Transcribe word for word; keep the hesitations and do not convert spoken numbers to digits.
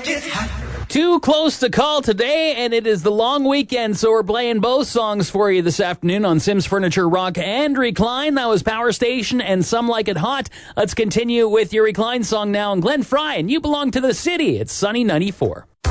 like it hot. Too close to call today, and it is the long weekend, so we're playing both songs for you this afternoon on Sims Furniture Rock and Recline. That was Power Station and Some Like It Hot. Let's continue with your Recline song now. And Glenn Fry, and You Belong to the City. It's Sunny ninety-four.